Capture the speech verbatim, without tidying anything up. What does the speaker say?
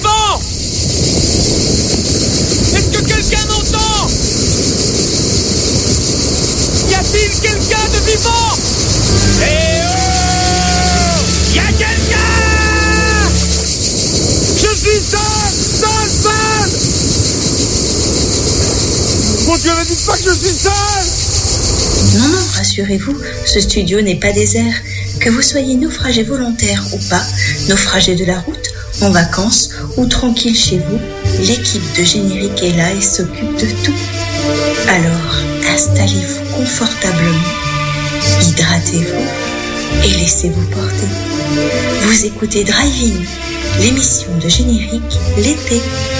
vivant? Est-ce que quelqu'un m'entend? Y a-t-il quelqu'un de vivant? Eh oh! Y a quelqu'un? Je suis seul! Seul, seul! Mon Dieu, me dites pas que je suis seul! Non, non, rassurez-vous, ce studio n'est pas désert. Que vous soyez naufragé volontaire ou pas, naufragé de la route, en vacances ou tranquille chez vous, l'équipe de Générique est là et s'occupe de tout. Alors, installez-vous confortablement, hydratez-vous et laissez-vous porter. Vous écoutez Drive-In, l'émission de Générique, l'été.